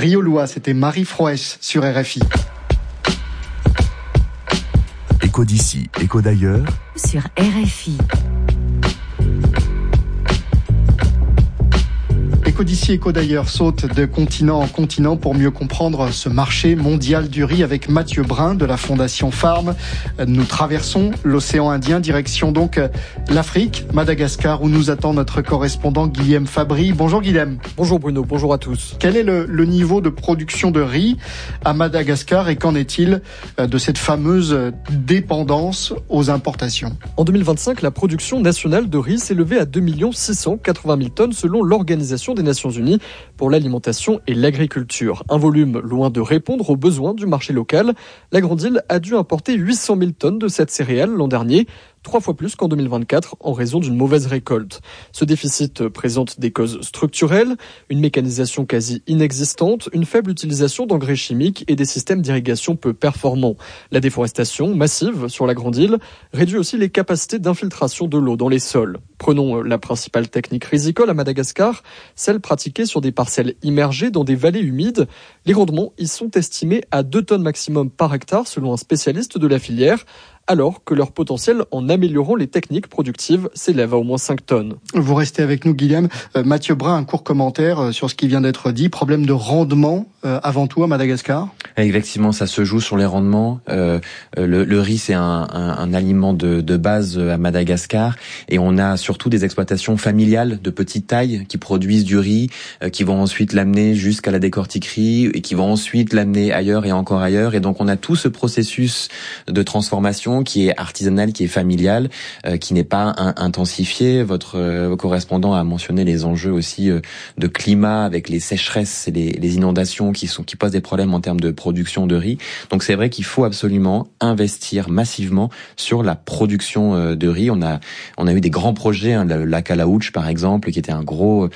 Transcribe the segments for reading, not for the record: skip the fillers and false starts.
Riolois, c'était Marie Froès sur RFI. Écho d'ici, écho d'ailleurs. Sur RFI. Écho d'ici, écho d'ailleurs saute de continent en continent pour mieux comprendre ce marché mondial du riz avec Mathieu Brun de la Fondation Farm. Nous traversons l'océan Indien, direction donc l'Afrique, Madagascar, où nous attend notre correspondant Guilhem Fabry. Bonjour Guilhem. Bonjour Bruno, bonjour à tous. Quel est le niveau de production de riz à Madagascar et qu'en est-il de cette fameuse dépendance aux importations ? En 2025, la production nationale de riz s'est élevée à 2 680 000 tonnes selon l'Organisation des Nations Unies pour l'alimentation et l'agriculture. Un volume loin de répondre aux besoins du marché local. La Grande Île a dû importer 800 000 tonnes de cette céréale l'an dernier, 3 fois plus qu'en 2024 en raison d'une mauvaise récolte. Ce déficit présente des causes structurelles, une mécanisation quasi inexistante, une faible utilisation d'engrais chimiques et des systèmes d'irrigation peu performants. La déforestation massive sur la Grande Île réduit aussi les capacités d'infiltration de l'eau dans les sols. Prenons la principale technique rizicole à Madagascar, celle pratiquée sur des parcelles immergées dans des vallées humides. Les rendements y sont estimés à 2 tonnes maximum par hectare selon un spécialiste de la filière, alors que leur potentiel en améliorant les techniques productives s'élève à au moins 5 tonnes. Vous restez avec nous Guilhem. Mathieu Brun, un court commentaire sur ce qui vient d'être dit. Problème de rendement avant tout à Madagascar ? Effectivement, ça se joue sur les rendements. Le riz, c'est un aliment de base à Madagascar et on a surtout des exploitations familiales de petite taille qui produisent du riz, qui vont ensuite l'amener jusqu'à la décortiquerie et qui vont ensuite l'amener ailleurs et encore ailleurs. Et donc on a tout ce processus de transformation qui est artisanal, qui est familial, qui n'est pas intensifié. Votre correspondant a mentionné les enjeux aussi de climat avec les sécheresses et les inondations qui posent des problèmes en termes de production de riz. Donc c'est vrai qu'il faut absolument investir massivement sur la production de riz. On a eu des grands projets, le lac Alaouch par exemple, qui était une grosse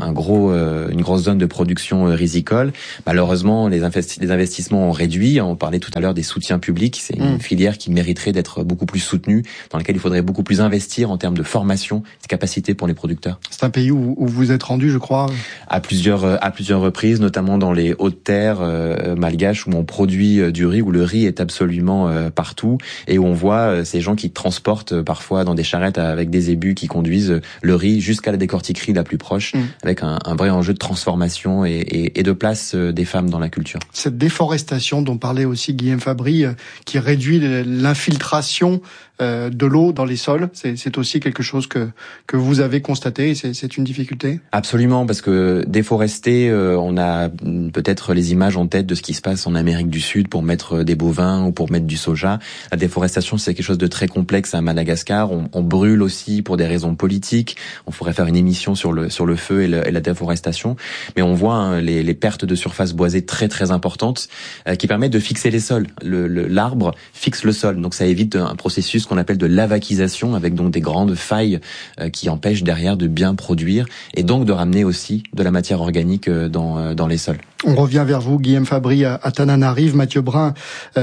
zone de production rizicole. Malheureusement, les investissements ont réduit. On parlait tout à l'heure des soutiens publics. C'est une filière qui mériterait d'être beaucoup plus soutenue, dans laquelle il faudrait beaucoup plus investir en termes de formation, de capacité pour les producteurs. C'est un pays où vous êtes rendu, je crois. À plusieurs reprises, notamment dans les Hautes-Terres malgaches où on produit du riz, où le riz est absolument partout et où on voit ces gens qui transportent parfois dans des charrettes avec des ébus qui conduisent le riz jusqu'à la décortiquerie la plus proche, avec un vrai enjeu de transformation et de place des femmes dans la culture. Cette déforestation dont parlait aussi Guilhem Fabry, qui réduit l'infiltration de l'eau dans les sols, c'est aussi quelque chose que vous avez constaté et c'est une difficulté ? Absolument, parce que déforester, on a peut-être les images en tête de ce qui se passe en Amérique du Sud pour mettre des bovins ou pour mettre du soja. La déforestation, c'est quelque chose de très complexe à Madagascar. On brûle aussi pour des raisons politiques. On pourrait faire une émission sur le feu et la déforestation. Mais on voit les pertes de surface boisée très très importantes qui permettent de fixer les sols. L'arbre fixe le sol, donc ça évite un processus qu'on appelle de lavakisation, avec donc des grandes failles qui empêchent derrière de bien produire et donc de ramener aussi de la matière organique dans les sols. On revient vers vous, Guilhem Fabry, à Tananarive. Mathieu Brun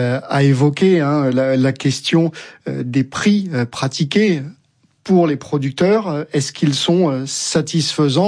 a évoqué la question des prix pratiqués pour les producteurs. Est-ce qu'ils sont satisfaisants ?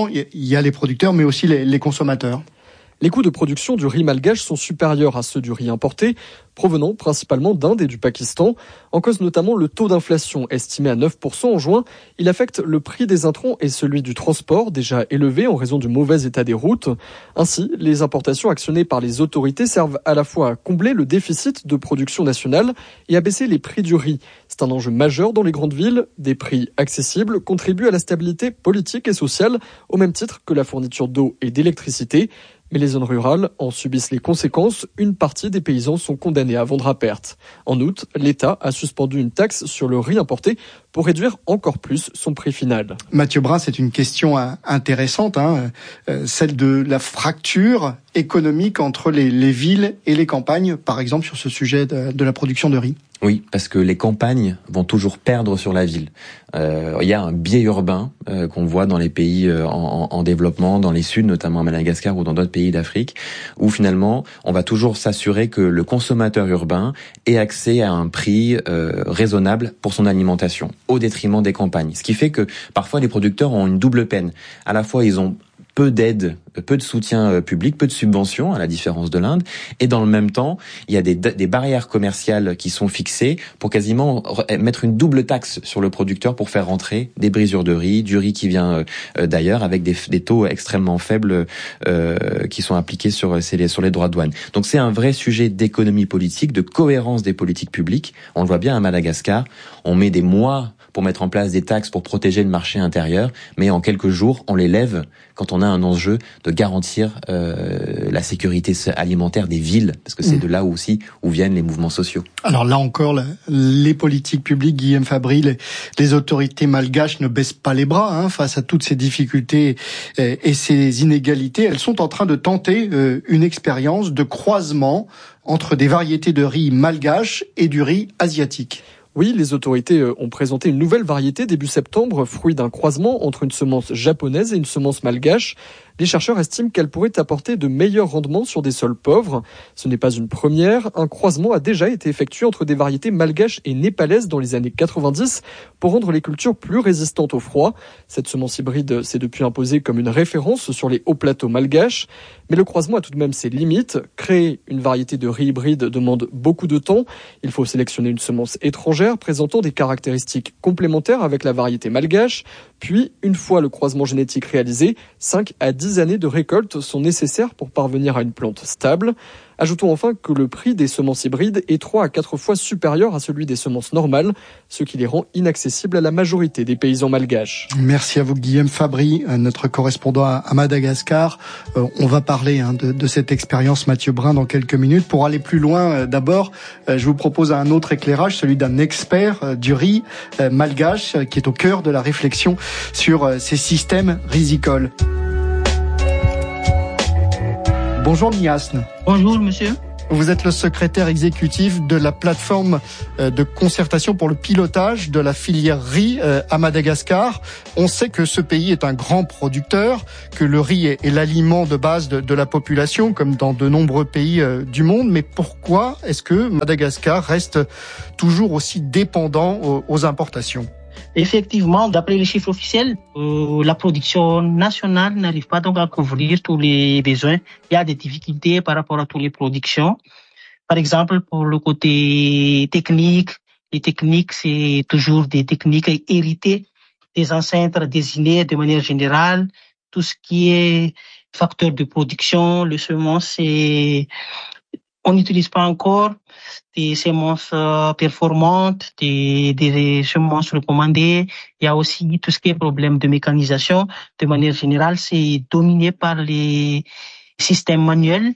Il y a les producteurs, mais aussi les consommateurs. Les coûts de production du riz malgache sont supérieurs à ceux du riz importé, provenant principalement d'Inde et du Pakistan. En cause notamment le taux d'inflation estimé à 9% en juin. Il affecte le prix des intrants et celui du transport, déjà élevé en raison du mauvais état des routes. Ainsi, les importations actionnées par les autorités servent à la fois à combler le déficit de production nationale et à baisser les prix du riz. C'est un enjeu majeur dans les grandes villes. Des prix accessibles contribuent à la stabilité politique et sociale, au même titre que la fourniture d'eau et d'électricité. Mais les zones rurales en subissent les conséquences. Une partie des paysans sont condamnés à vendre à perte. En août, l'État a suspendu une taxe sur le riz importé pour réduire encore plus son prix final. Mathieu Brun, c'est une question intéressante, celle de la fracture économique entre les villes et les campagnes, par exemple sur ce sujet de la production de riz. Oui, parce que les campagnes vont toujours perdre sur la ville. Il y a un biais urbain qu'on voit dans les pays en développement, dans les Suds, notamment à Madagascar ou dans d'autres pays d'Afrique, où finalement on va toujours s'assurer que le consommateur urbain ait accès à un prix raisonnable pour son alimentation, au détriment des campagnes. Ce qui fait que parfois les producteurs ont une double peine. À la fois ils ont peu d'aide, peu de soutien public, peu de subventions, à la différence de l'Inde. Et dans le même temps, il y a des barrières commerciales qui sont fixées pour quasiment mettre une double taxe sur le producteur pour faire rentrer des brisures de riz, du riz qui vient d'ailleurs, avec des taux extrêmement faibles qui sont appliqués sur les droits de douane. Donc c'est un vrai sujet d'économie politique, de cohérence des politiques publiques. On le voit bien à Madagascar, on met des mois pour mettre en place des taxes pour protéger le marché intérieur, mais en quelques jours, on les lève quand on a un enjeu de garantir la sécurité alimentaire des villes, parce que c'est de là aussi où viennent les mouvements sociaux. Alors là encore, les politiques publiques, Guillaume Fabry, les autorités malgaches ne baissent pas les bras face à toutes ces difficultés et ces inégalités. Elles sont en train de tenter une expérience de croisement entre des variétés de riz malgaches et du riz asiatique. Oui, les autorités ont présenté une nouvelle variété début septembre, fruit d'un croisement entre une semence japonaise et une semence malgache. Les chercheurs estiment qu'elle pourrait apporter de meilleurs rendements sur des sols pauvres. Ce n'est pas une première. Un croisement a déjà été effectué entre des variétés malgaches et népalaises dans les années 90 pour rendre les cultures plus résistantes au froid. Cette semence hybride s'est depuis imposée comme une référence sur les hauts plateaux malgaches. Mais le croisement a tout de même ses limites. Créer une variété de riz hybride demande beaucoup de temps. Il faut sélectionner une semence étrangère présentant des caractéristiques complémentaires avec la variété malgache. Puis, une fois le croisement génétique réalisé, 5 à 10 années de récolte sont nécessaires pour parvenir à une plante stable. Ajoutons enfin que le prix des semences hybrides est 3 à 4 fois supérieur à celui des semences normales, ce qui les rend inaccessibles à la majorité des paysans malgaches. Merci à vous Guillaume Fabry, notre correspondant à Madagascar. On va parler de cette expérience Mathieu Brun dans quelques minutes. Pour aller plus loin, d'abord, je vous propose un autre éclairage, celui d'un expert du riz malgache qui est au cœur de la réflexion sur ces systèmes rizicoles. Bonjour Miasne. Bonjour monsieur. Vous êtes le secrétaire exécutif de la plateforme de concertation pour le pilotage de la filière riz à Madagascar. On sait que ce pays est un grand producteur, que le riz est l'aliment de base de la population, comme dans de nombreux pays du monde. Mais pourquoi est-ce que Madagascar reste toujours aussi dépendant aux importations ? Effectivement, d'après les chiffres officiels, la production nationale n'arrive pas donc à couvrir tous les besoins. Il y a des difficultés par rapport à toutes les productions. Par exemple, pour le côté technique, les techniques, c'est toujours des techniques héritées des ancêtres désignés de manière générale. Tout ce qui est facteur de production, le semence, on n'utilise pas encore des semences performantes, des semences recommandées. Il y a aussi tout ce qui est problème de mécanisation. De manière générale, c'est dominé par les systèmes manuels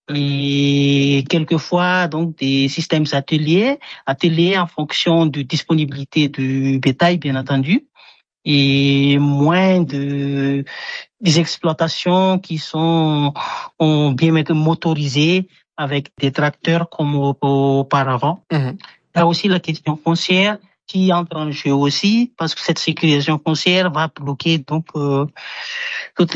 et quelquefois donc des systèmes ateliers en fonction de disponibilité du bétail, bien entendu, et moins des exploitations qui sont bien motorisées avec des tracteurs comme auparavant. Il y a aussi la question foncière qui entre en jeu aussi, parce que cette sécurisation foncière va bloquer donc toutes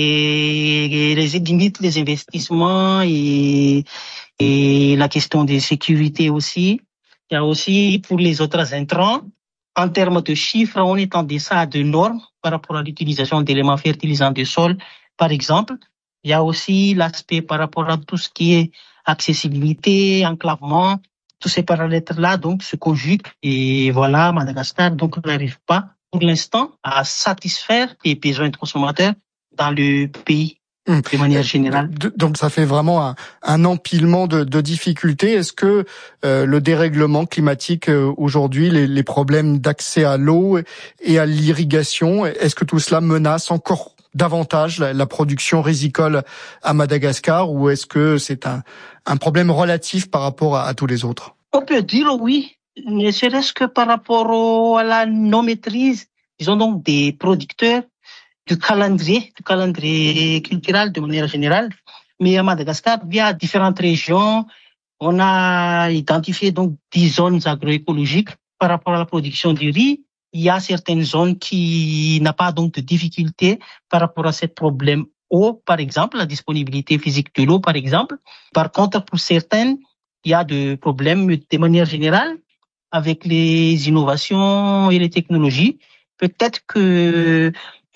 les limites des investissements et la question des sécurités aussi. Il y a aussi pour les autres intrants, en termes de chiffres, on est en deçà de normes par rapport à l'utilisation d'éléments fertilisants du sol, par exemple. Il y a aussi l'aspect par rapport à tout ce qui est accessibilité, enclavement, tous ces paramètres-là donc se conjuguent et voilà, Madagascar donc n'arrive pas pour l'instant à satisfaire les besoins de consommateurs dans le pays de manière générale. Donc ça fait vraiment un empilement de difficultés. Est-ce que le dérèglement climatique aujourd'hui, les problèmes d'accès à l'eau et à l'irrigation, est-ce que tout cela menace encore davantage la production rizicole à Madagascar, ou est-ce que c'est un problème relatif par rapport à tous les autres? On peut dire oui, ne serait-ce que par rapport à la non-maîtrise, disons donc des producteurs, du calendrier culturel de manière générale. Mais à Madagascar, via différentes régions, on a identifié donc 10 zones agroécologiques par rapport à la production du riz. Il y a certaines zones qui n'ont pas donc de difficultés par rapport à ce problème eau, par exemple, la disponibilité physique de l'eau, par exemple. Par contre, pour certaines, il y a des problèmes de manière générale avec les innovations et les technologies. Peut-être que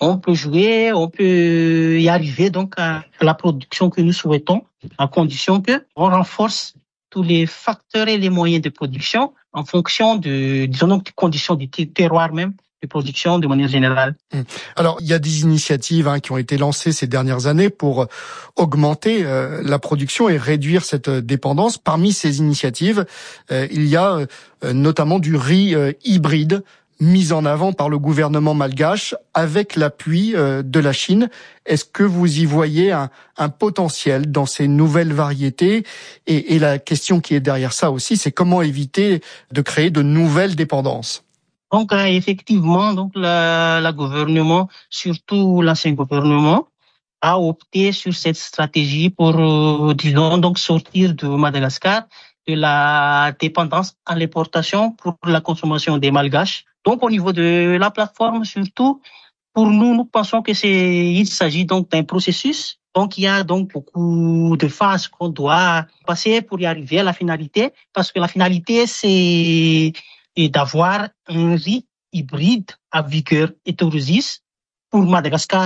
on peut jouer, on peut y arriver donc à la production que nous souhaitons, à condition que on renforce tous les facteurs et les moyens de production en fonction des conditions du terroir même de production de manière générale. Alors, il y a des initiatives qui ont été lancées ces dernières années pour augmenter la production et réduire cette dépendance. Parmi ces initiatives, il y a notamment du riz hybride mis en avant par le gouvernement malgache avec l'appui de la Chine. Est-ce que vous y voyez un potentiel dans ces nouvelles variétés ? Et la question qui est derrière ça aussi, c'est comment éviter de créer de nouvelles dépendances ? Donc effectivement, donc la gouvernement, surtout l'ancien gouvernement, a opté sur cette stratégie pour disons donc sortir de Madagascar de la dépendance à l'importation pour la consommation des Malgaches. Donc au niveau de la plateforme surtout, pour nous pensons que il s'agit donc d'un processus. Donc il y a donc beaucoup de phases qu'on doit passer pour y arriver à la finalité, parce que la finalité c'est d'avoir un riz hybride à vigueur hétérozyse pour Madagascar.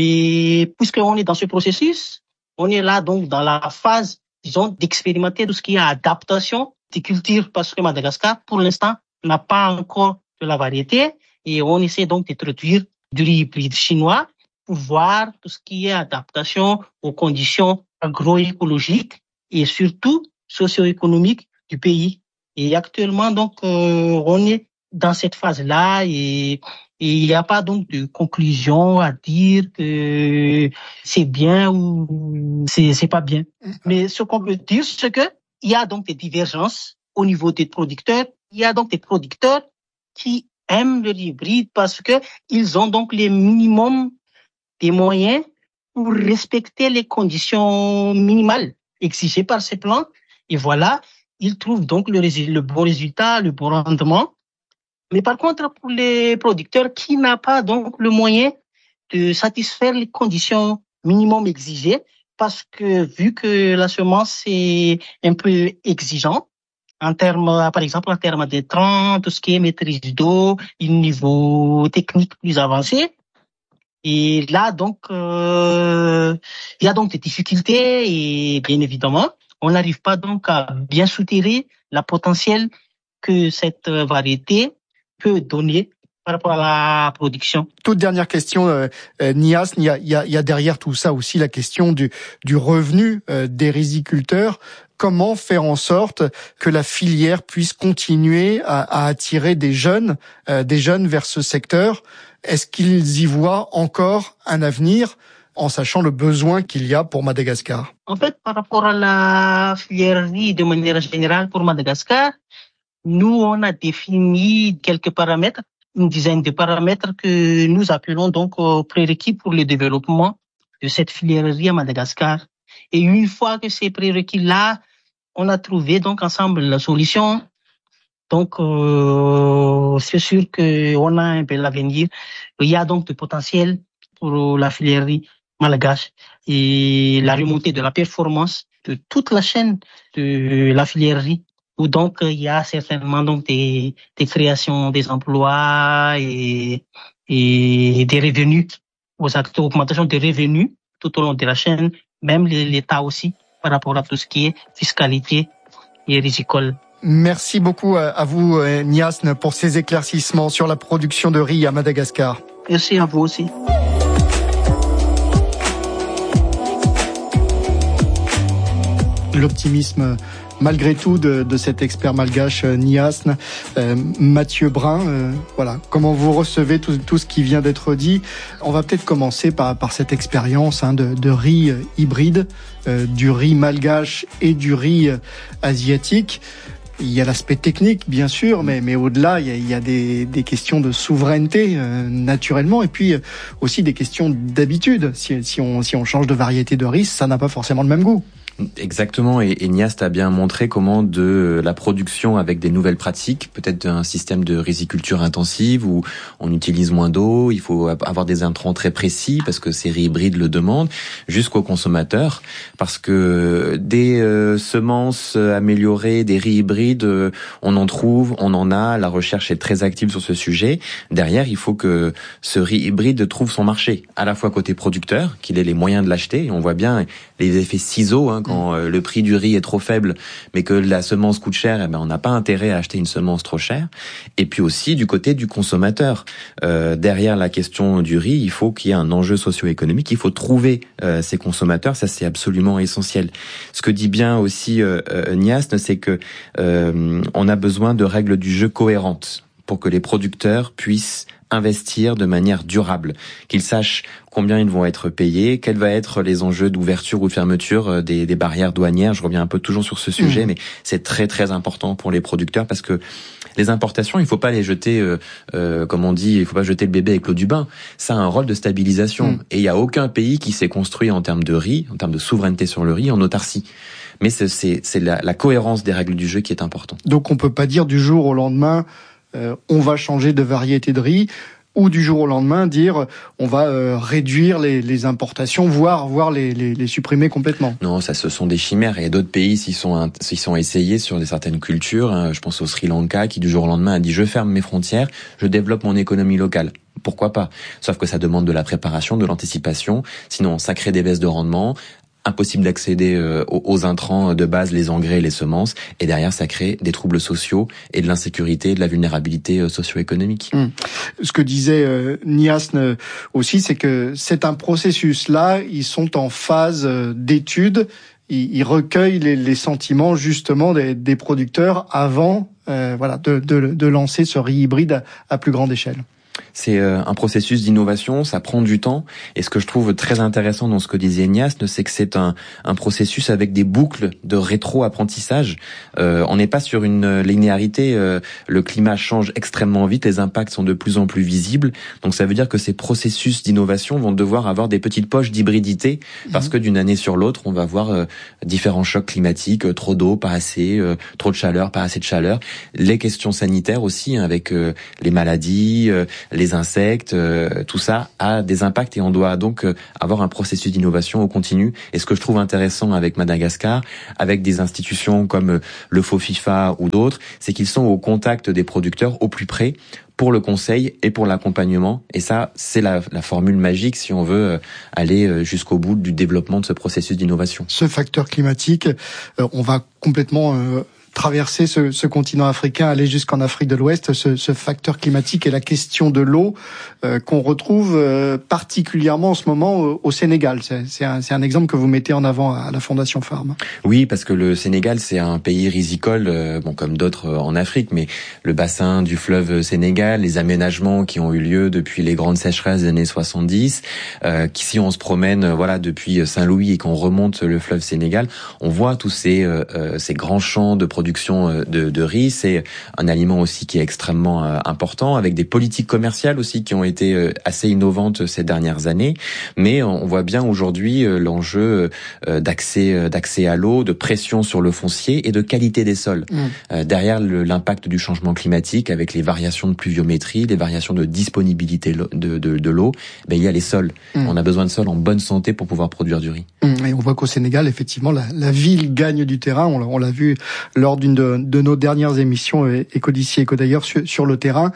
Mais puisqu'on est dans ce processus, on est là donc dans la phase, disons, d'expérimenter tout ce qui est adaptation des cultures, parce que Madagascar, pour l'instant, n'a pas encore de la variété, et on essaie donc d'introduire du riz hybride chinois pour voir tout ce qui est adaptation aux conditions agroécologiques et surtout socio-économiques du pays. Et actuellement, donc, on est dans cette phase-là et il n'y a pas donc de conclusion à dire que c'est bien ou c'est pas bien. Mais ce qu'on peut dire, c'est que il y a donc des divergences au niveau des producteurs. Il y a donc des producteurs qui aiment le riz hybride parce que ils ont donc les minimums des moyens pour respecter les conditions minimales exigées par ces plants. Et voilà, ils trouvent donc le bon résultat, le bon rendement. Mais par contre, pour les producteurs qui n'ont pas donc le moyen de satisfaire les conditions minimum exigées, parce que vu que la semence est un peu exigeant, en termes, par exemple, en termes d'intrants, tout ce qui est maîtrise d'eau, niveau technique plus avancé. Et là, donc, il y a donc des difficultés et bien évidemment, on n'arrive pas donc à bien soutirer la potentiel que cette variété peut donner par rapport à la production. Toute dernière question, Nias, il y a derrière tout ça aussi la question du revenu des riziculteurs. Comment faire en sorte que la filière puisse continuer à attirer des jeunes vers ce secteur ? Est-ce qu'ils y voient encore un avenir en sachant le besoin qu'il y a pour Madagascar ? En fait, par rapport à la filière riz de manière générale pour Madagascar, nous, on a défini quelques paramètres, une dizaine de paramètres que nous appelons donc prérequis pour le développement de cette filière riz à Madagascar. Et une fois que ces prérequis-là, on a trouvé donc ensemble la solution. Donc, c'est sûr qu'on a un bel avenir. Il y a donc du potentiel pour la filière riz malgache et la remontée de la performance de toute la chaîne de la filière riz, où donc il y a certainement donc des créations, des emplois et des revenus, augmentation des revenus tout au long de la chaîne, même l'État aussi par rapport à tout ce qui est fiscalité et rizicole. Merci beaucoup à vous, Niasne, pour ces éclaircissements sur la production de riz à Madagascar. Merci à vous aussi. L'optimisme malgré tout de cet expert malgache Niasne. Mathieu Brun, voilà, comment vous recevez tout ce qui vient d'être dit? On va peut-être commencer par cette expérience de riz hybride, du riz malgache et du riz asiatique. Il y a l'aspect technique, bien sûr, mais au-delà, il y a des questions de souveraineté, naturellement, et puis aussi des questions d'habitude. Si on change de variété de riz, ça n'a pas forcément le même goût. Exactement, et Niast a bien montré comment de la production avec des nouvelles pratiques, peut-être un système de riziculture intensive où on utilise moins d'eau, il faut avoir des intrants très précis parce que ces riz hybrides le demandent, jusqu'au consommateur, parce que des semences améliorées, des riz hybrides, on en trouve, on en a, la recherche est très active sur ce sujet. Derrière, il faut que ce riz hybride trouve son marché, à la fois côté producteur, qu'il ait les moyens de l'acheter, et on voit bien les effets ciseaux, quand le prix du riz est trop faible, mais que la semence coûte cher, on n'a pas intérêt à acheter une semence trop chère. Et puis aussi du côté du consommateur, derrière la question du riz, il faut qu'il y ait un enjeu socio-économique, il faut trouver ces consommateurs, ça c'est absolument essentiel. Ce que dit bien aussi Niast, c'est que on a besoin de règles du jeu cohérentes pour que les producteurs puissent investir de manière durable, qu'ils sachent combien ils vont être payés, quels vont être les enjeux d'ouverture ou de fermeture des barrières douanières. Je reviens un peu toujours sur ce sujet, mais c'est très très important pour les producteurs parce que les importations, il faut pas les jeter, comme on dit, il faut pas jeter le bébé avec l'eau du bain. Ça a un rôle de stabilisation et il y a aucun pays qui s'est construit en termes de riz, en termes de souveraineté sur le riz, en autarcie. Mais c'est la cohérence des règles du jeu qui est importante. Donc on peut pas dire du jour au lendemain on va changer de variété de riz, ou du jour au lendemain dire on va réduire les importations, voire les supprimer complètement. Non, ça ce sont des chimères. Il y a d'autres pays s'ils sont essayés sur certaines cultures. Je pense au Sri Lanka qui du jour au lendemain a dit je ferme mes frontières, je développe mon économie locale. Pourquoi pas? Sauf que ça demande de la préparation, de l'anticipation. Sinon, ça crée des baisses de rendement. Impossible d'accéder aux intrants de base, les engrais, les semences, et derrière ça crée des troubles sociaux et de l'insécurité, de la vulnérabilité socio-économique. Ce que disait Niast aussi, c'est que c'est un processus-là, ils sont en phase d'étude, ils recueillent les sentiments justement des producteurs avant de lancer ce riz hybride à plus grande échelle. C'est un processus d'innovation, ça prend du temps. Et ce que je trouve très intéressant dans ce que disait Niast, c'est que c'est un processus avec des boucles de rétro-apprentissage. On n'est pas sur une linéarité. Le climat change extrêmement vite, les impacts sont de plus en plus visibles. Donc ça veut dire que ces processus d'innovation vont devoir avoir des petites poches d'hybridité, parce que d'une année sur l'autre, on va avoir différents chocs climatiques, trop d'eau, pas assez, trop de chaleur, pas assez de chaleur. Les questions sanitaires aussi, avec les maladies, les insectes, tout ça a des impacts et on doit donc avoir un processus d'innovation au continu. Et ce que je trouve intéressant avec Madagascar, avec des institutions comme le FOFIFA ou d'autres, c'est qu'ils sont au contact des producteurs au plus près pour le conseil et pour l'accompagnement. Et ça, c'est la formule magique si on veut aller jusqu'au bout du développement de ce processus d'innovation. Ce facteur climatique, on va complètement traverser ce continent africain, aller jusqu'en Afrique de l'Ouest, ce facteur climatique et la question de l'eau qu'on retrouve particulièrement en ce moment au Sénégal. C'est un exemple que vous mettez en avant à la Fondation Farm. Oui, parce que le Sénégal, c'est un pays risicole, comme d'autres en Afrique, mais le bassin du fleuve Sénégal, les aménagements qui ont eu lieu depuis les grandes sécheresses des années 70, si on se promène depuis Saint-Louis et qu'on remonte le fleuve Sénégal, on voit tous ces grands champs de production de riz. C'est un aliment aussi qui est extrêmement important, avec des politiques commerciales aussi qui ont été assez innovantes ces dernières années. Mais on voit bien aujourd'hui l'enjeu d'accès à l'eau, de pression sur le foncier et de qualité des sols. Derrière l'impact du changement climatique, avec les variations de pluviométrie, les variations de disponibilité de l'eau, il y a les sols. On a besoin de sols en bonne santé pour pouvoir produire du riz. Et on voit qu'au Sénégal, effectivement, la ville gagne du terrain. On l'a vu lors d'une de nos dernières émissions Éco d'ici, Éco d'ailleurs sur le terrain.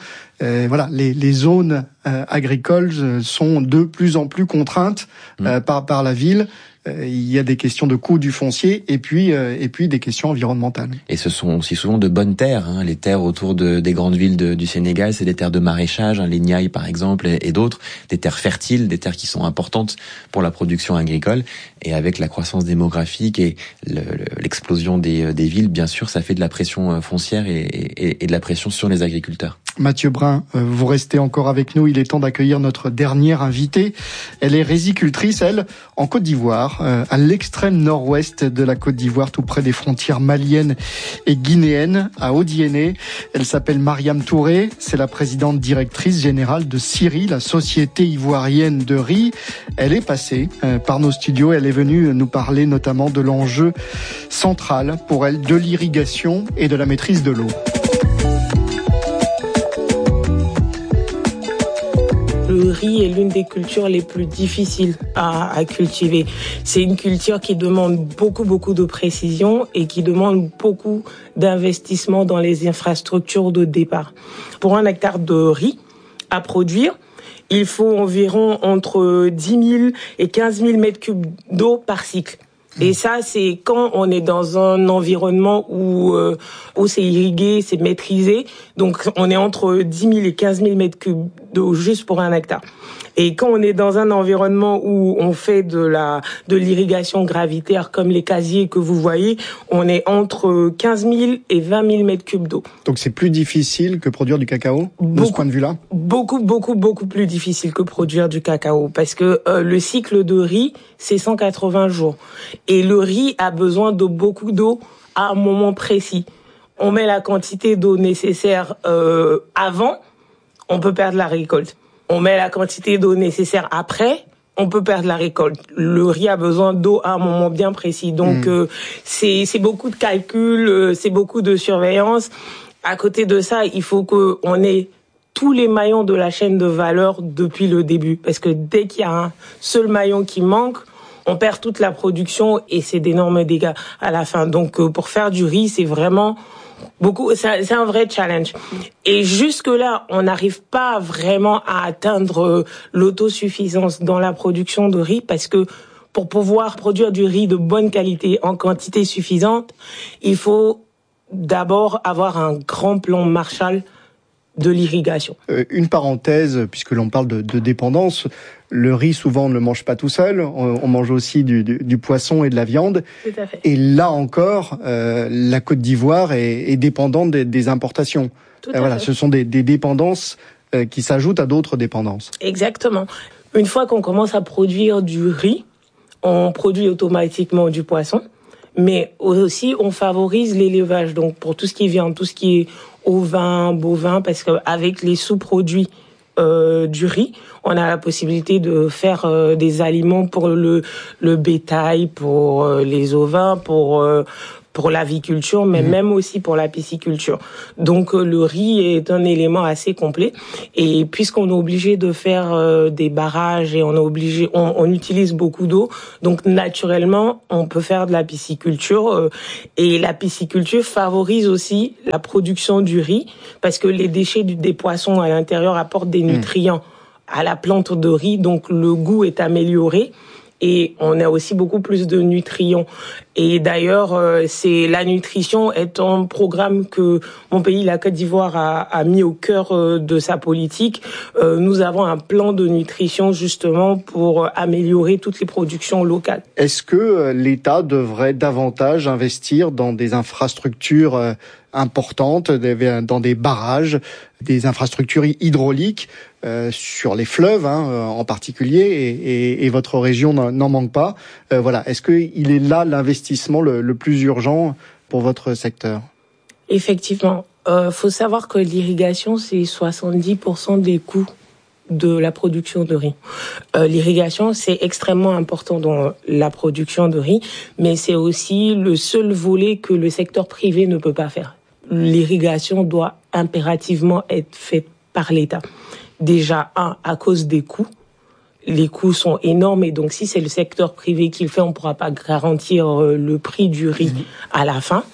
Les zones agricoles sont de plus en plus contraintes par la ville. Il y a des questions de coût du foncier et puis des questions environnementales. Et ce sont aussi souvent de bonnes terres. Les terres autour des grandes villes du Sénégal, c'est des terres de maraîchage, les Niayes par exemple et d'autres, des terres fertiles, des terres qui sont importantes pour la production agricole. Et avec la croissance démographique et l'explosion des villes, bien sûr, ça fait de la pression foncière et de la pression sur les agriculteurs. Mathieu Brun, vous restez encore avec nous. Il est temps d'accueillir notre dernière invitée. Elle est rizicultrice, elle, en Côte d'Ivoire, à l'extrême nord-ouest de la Côte d'Ivoire, tout près des frontières maliennes et guinéennes, à Odiéné. Elle s'appelle Mariam Touré. C'est la présidente directrice générale de CIRI, la Société ivoirienne de riz. Elle est passée par nos studios. Elle est venue nous parler notamment de l'enjeu central pour elle de l'irrigation et de la maîtrise de l'eau. Le riz est l'une des cultures les plus difficiles à cultiver. C'est une culture qui demande beaucoup de précision et qui demande beaucoup d'investissement dans les infrastructures de départ. Pour 1 hectare de riz à produire, il faut environ entre 10 000 et 15 000 mètres cubes d'eau par cycle. Et ça, c'est quand on est dans un environnement où c'est irrigué, c'est maîtrisé. Donc, on est entre 10 000 et 15 000 mètres cubes d'eau juste pour 1 hectare. Et quand on est dans un environnement où on fait de l'irrigation gravitaire comme les casiers que vous voyez, on est entre 15 000 et 20 000 mètres cubes d'eau. Donc, c'est plus difficile que produire du cacao, de ce point de vue-là? Beaucoup plus difficile que produire du cacao parce que le cycle de riz, c'est 180 jours. Et le riz a besoin de beaucoup d'eau à un moment précis. On met la quantité d'eau nécessaire avant, on peut perdre la récolte. On met la quantité d'eau nécessaire après, on peut perdre la récolte. Le riz a besoin d'eau à un moment bien précis. Donc c'est beaucoup de calculs, c'est beaucoup de surveillance. À côté de ça, il faut qu'on ait tous les maillons de la chaîne de valeur depuis le début. Parce que dès qu'il y a un seul maillon qui manque, on perd toute la production et c'est d'énormes dégâts à la fin. Donc pour faire du riz, c'est vraiment c'est un vrai challenge. Et jusque-là, on n'arrive pas vraiment à atteindre l'autosuffisance dans la production de riz parce que pour pouvoir produire du riz de bonne qualité en quantité suffisante, il faut d'abord avoir un grand plan Marshall de l'irrigation. Une parenthèse, puisque l'on parle de dépendance, le riz souvent on ne le mange pas tout seul, on mange aussi du poisson et de la viande. Tout à fait. Et là encore, la Côte d'Ivoire est dépendante des importations. Voilà, ce sont des dépendances qui s'ajoutent à d'autres dépendances. Exactement. Une fois qu'on commence à produire du riz, on produit automatiquement du poisson, mais aussi on favorise l'élevage. Donc pour tout ce qui est viande, tout ce qui est ovin, bovin, parce qu'avec les sous-produits du riz, on a la possibilité de faire des aliments pour le bétail, pour les ovins, pour l'aviculture, mais même aussi pour la pisciculture. Donc le riz est un élément assez complet. Et puisqu'on est obligé de faire des barrages et on utilise beaucoup d'eau, donc naturellement on peut faire de la pisciculture. Et la pisciculture favorise aussi la production du riz parce que les déchets des poissons à l'intérieur apportent des nutriments à la plante de riz, donc le goût est amélioré. Et on a aussi beaucoup plus de nutriments. Et d'ailleurs, la nutrition est un programme que mon pays, la Côte d'Ivoire, a mis au cœur de sa politique. Nous avons un plan de nutrition justement pour améliorer toutes les productions locales. Est-ce que l'État devrait davantage investir dans des infrastructures importantes, dans des barrages, des infrastructures hydrauliques sur les fleuves en particulier, et votre région n'en manque pas. Voilà, est-ce qu'il est là l'investissement le plus urgent pour votre secteur? Effectivement, faut savoir que l'irrigation, c'est 70% des coûts de la production de riz. L'irrigation, c'est extrêmement important dans la production de riz, mais c'est aussi le seul volet que le secteur privé ne peut pas faire. L'irrigation doit impérativement être faite par l'État. Déjà, à cause des coûts. Les coûts sont énormes et donc si c'est le secteur privé qui le fait, on ne pourra pas garantir le prix du riz à la fin.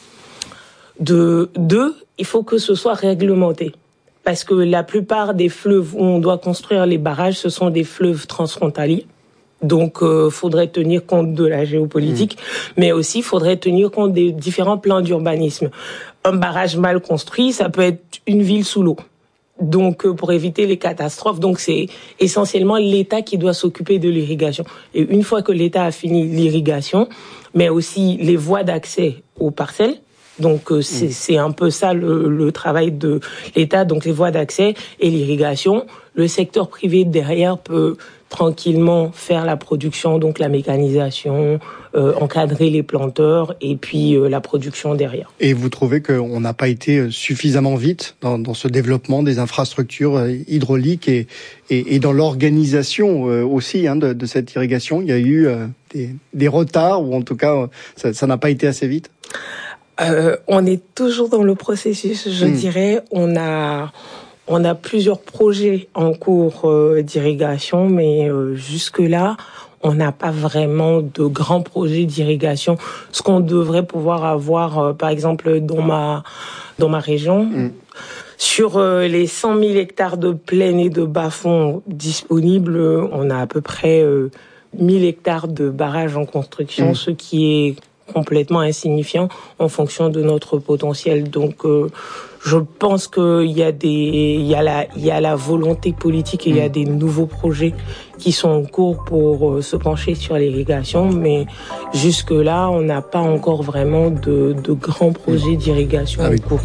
Deux, il faut que ce soit réglementé. Parce que la plupart des fleuves où on doit construire les barrages, ce sont des fleuves transfrontaliers. Donc, faudrait tenir compte de la géopolitique, mais aussi faudrait tenir compte des différents plans d'urbanisme. Un barrage mal construit, ça peut être une ville sous l'eau. Donc, pour éviter les catastrophes, donc c'est essentiellement l'État qui doit s'occuper de l'irrigation. Et une fois que l'État a fini l'irrigation, mais aussi les voies d'accès aux parcelles, Donc c'est un peu ça le travail de l'État, donc les voies d'accès et l'irrigation. Le secteur privé derrière peut tranquillement faire la production, donc la mécanisation, encadrer les planteurs et puis la production derrière. Et vous trouvez qu'on n'a pas été suffisamment vite dans ce développement des infrastructures hydrauliques et dans l'organisation aussi de cette irrigation? Il y a eu des retards, ou en tout cas ça n'a pas été assez vite? On est toujours dans le processus, je dirais. On a plusieurs projets en cours d'irrigation, mais jusque-là, on n'a pas vraiment de grands projets d'irrigation. Ce qu'on devrait pouvoir avoir, par exemple, dans ma région, sur les 100 000 hectares de plaine et de bas-fond disponibles, on a à peu près 1000 hectares de barrages en construction, ce qui est complètement insignifiant en fonction de notre potentiel. Donc, je pense qu'il y a la volonté politique et il y a des nouveaux projets qui sont en cours pour se pencher sur l'irrigation, mais jusque-là, on n'a pas encore vraiment de grands projets d'irrigation en cours.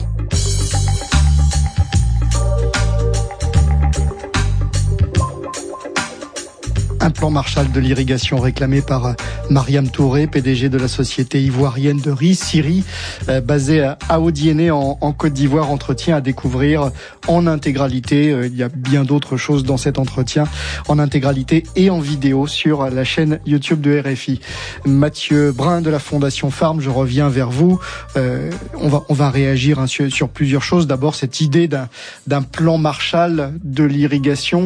Un plan Marshall de l'irrigation réclamé par Mariam Touré, PDG de la société ivoirienne de riz, Siri, basée à Odiéné en Côte d'Ivoire. Entretien à découvrir en intégralité. Il y a bien d'autres choses dans cet entretien, en intégralité et en vidéo sur la chaîne YouTube de RFI. Mathieu Brun de la Fondation Farm, je reviens vers vous. On va réagir sur plusieurs choses. D'abord, cette idée d'un plan Marshall de l'irrigation.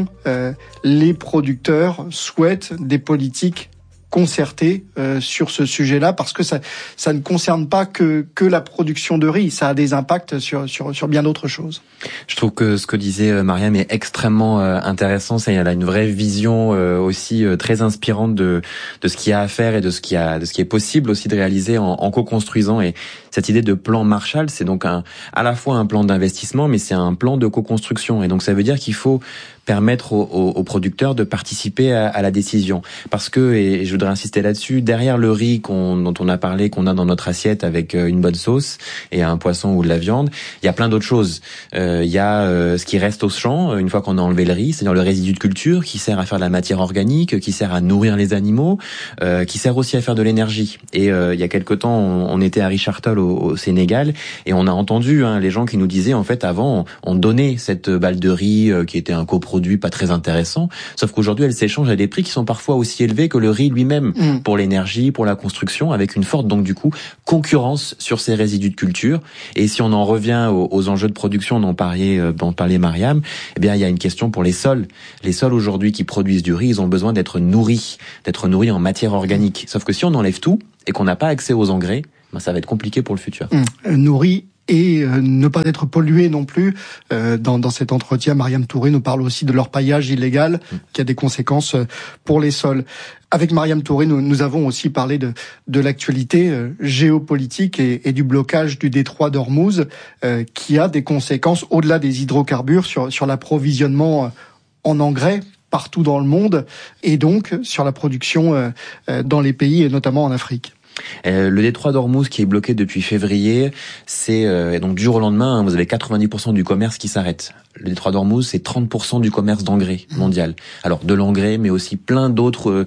Les producteurs souhaitent des politiques concertées sur ce sujet-là, parce que ça ne concerne pas que la production de riz, ça a des impacts sur bien d'autres choses. Je trouve que ce que disait Mariam est extrêmement intéressant. Elle a une vraie vision aussi très inspirante de ce qu'il y a à faire et de ce qui est possible aussi de réaliser en co-construisant. Et cette idée de plan Marshall, c'est donc à la fois un plan d'investissement, mais c'est un plan de co-construction. Et donc ça veut dire qu'il faut permettre aux producteurs de participer à la décision. Parce que, et je voudrais insister là-dessus, derrière le riz dont on a parlé, qu'on a dans notre assiette avec une bonne sauce et un poisson ou de la viande, il y a plein d'autres choses. Il y a ce qui reste au champ, une fois qu'on a enlevé le riz, c'est-à-dire le résidu de culture qui sert à faire de la matière organique, qui sert à nourrir les animaux, qui sert aussi à faire de l'énergie. Et il y a quelque temps, on était à Richard-Toll au Sénégal, et on a entendu les gens qui nous disaient, en fait, avant, on donnait cette balle de riz qui était un coproduit pas très intéressant, sauf qu'aujourd'hui elle s'échange à des prix qui sont parfois aussi élevés que le riz lui-même pour l'énergie, pour la construction, avec une forte donc du coup concurrence sur ces résidus de culture. Et si on en revient aux enjeux de production dont parlait Mariam, eh bien il y a une question pour les sols. Les sols aujourd'hui qui produisent du riz, ils ont besoin d'être nourris en matière organique. Sauf que si on enlève tout et qu'on n'a pas accès aux engrais, ça va être compliqué pour le futur. Nourris et ne pas être pollué non plus. Dans cet entretien, Mariam Touré nous parle aussi de l'orpaillage illégal qui a des conséquences pour les sols. Avec Mariam Touré, nous avons aussi parlé de l'actualité géopolitique et du blocage du détroit d'Ormuz qui a des conséquences au-delà des hydrocarbures sur l'approvisionnement en engrais partout dans le monde et donc sur la production dans les pays et notamment en Afrique. Le détroit d'Ormuz qui est bloqué depuis février, c'est donc du jour au lendemain, vous avez 90% du commerce qui s'arrête. Le détroit d'Ormuz, c'est 30% du commerce d'engrais mondial. Alors de l'engrais, mais aussi plein d'autres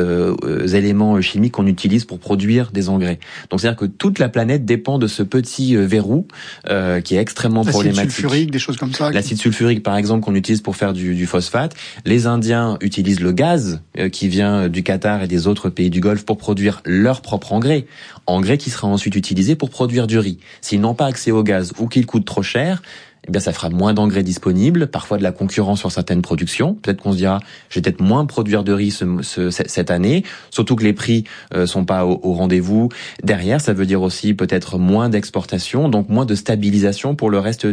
éléments chimiques qu'on utilise pour produire des engrais. Donc c'est-à-dire que toute la planète dépend de ce petit verrou qui est extrêmement problématique. L'acide sulfurique, des choses comme ça. L'acide sulfurique, par exemple, qu'on utilise pour faire du phosphate. Les Indiens utilisent le gaz qui vient du Qatar et des autres pays du Golfe pour produire leur propre engrais qui sera ensuite utilisé pour produire du riz. S'ils n'ont pas accès au gaz ou qu'il coûte trop cher, eh bien ça fera moins d'engrais disponibles, parfois de la concurrence sur certaines productions. Peut-être qu'on se dira, je vais peut-être moins produire de riz cette année, surtout que les prix sont pas au rendez-vous. Derrière, ça veut dire aussi peut-être moins d'exportation, donc moins de stabilisation pour le reste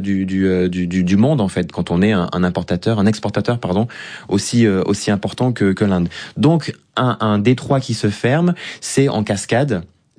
du monde en fait, quand on est un exportateur aussi important que l'Inde. Donc un détroit qui se ferme, c'est en cascade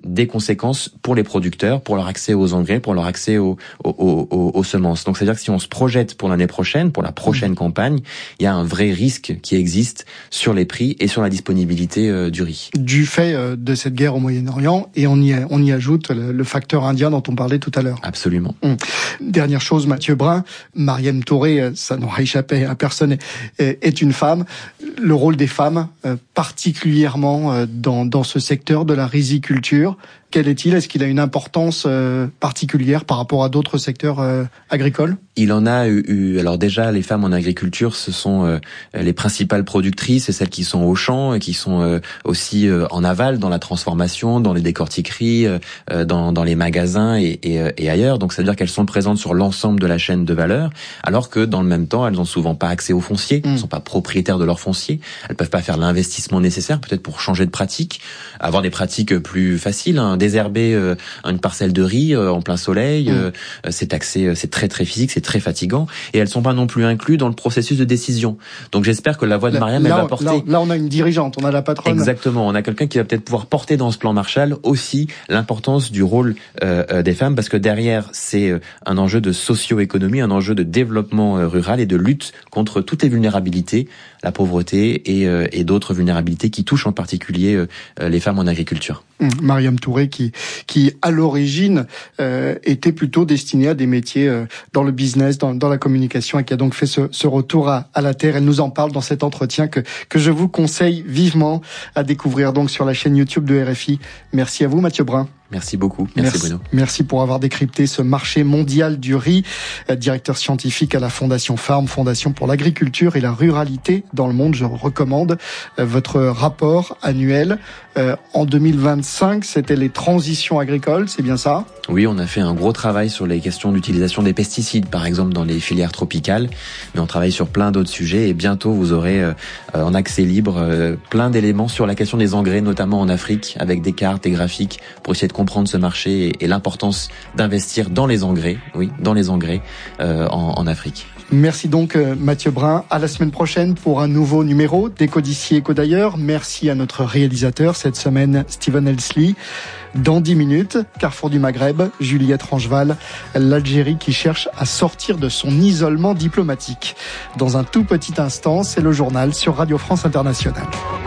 des conséquences pour les producteurs, pour leur accès aux engrais, pour leur accès aux semences. Donc c'est-à-dire que si on se projette pour l'année prochaine, pour la prochaine campagne, il y a un vrai risque qui existe sur les prix et sur la disponibilité du riz. Du fait de cette guerre au Moyen-Orient, et on y ajoute le facteur indien dont on parlait tout à l'heure. Absolument. Dernière chose, Mathieu Brun, Marième Touré, ça n'aura échappé à personne, est une femme. Le rôle des femmes, particulièrement dans ce secteur de la riziculture, quel est-il ? Est-ce qu'il a une importance particulière par rapport à d'autres secteurs agricoles ? Il en a eu. Alors déjà, les femmes en agriculture, ce sont les principales productrices, c'est celles qui sont au champ, et qui sont aussi en aval, dans la transformation, dans les décortiqueries, dans les magasins et ailleurs. Donc, c'est-à-dire qu'elles sont présentes sur l'ensemble de la chaîne de valeur, alors que dans le même temps, elles n'ont souvent pas accès au foncier, elles ne sont pas propriétaires de leur foncier, elles peuvent pas faire l'investissement nécessaire, peut-être pour changer de pratique, avoir des pratiques plus faciles, désherber une parcelle de riz en plein soleil, c'est taxé, c'est très très physique, c'est très fatigant, et elles sont pas non plus incluses dans le processus de décision. Donc j'espère que la voix de Mariam, elle va porter. Là, on a une dirigeante, on a la patronne. Exactement, on a quelqu'un qui va peut-être pouvoir porter dans ce plan Marshall aussi l'importance du rôle des femmes, parce que derrière c'est un enjeu de socio-économie, un enjeu de développement rural et de lutte contre toutes les vulnérabilités, la pauvreté et d'autres vulnérabilités qui touchent en particulier les femmes en agriculture. Mariam Touré qui à l'origine était plutôt destinée à des métiers dans le business, dans la communication, et qui a donc fait ce retour à la terre. Elle nous en parle dans cet entretien que je vous conseille vivement à découvrir donc sur la chaîne YouTube de RFI. Merci à vous, Mathieu Brun. Merci beaucoup. Merci Bruno. Merci pour avoir décrypté ce marché mondial du riz. Directeur scientifique à la Fondation Farm, Fondation pour l'agriculture et la ruralité dans le monde. Je recommande votre rapport annuel. En 2025, c'était les transitions agricoles, c'est bien ça ? Oui, on a fait un gros travail sur les questions d'utilisation des pesticides, par exemple dans les filières tropicales, mais on travaille sur plein d'autres sujets, et bientôt vous aurez en accès libre plein d'éléments sur la question des engrais, notamment en Afrique, avec des cartes et graphiques pour essayer de comprendre ce marché et l'importance d'investir dans les engrais, en Afrique. Merci donc Mathieu Brun. À la semaine prochaine pour un nouveau numéro d'Éco d'ici, Éco d'ailleurs. Merci à notre réalisateur cette semaine, Steven Elsley. Dans 10 minutes, Carrefour du Maghreb, Juliette Rangeval, l'Algérie qui cherche à sortir de son isolement diplomatique. Dans un tout petit instant, c'est le journal sur Radio France Internationale.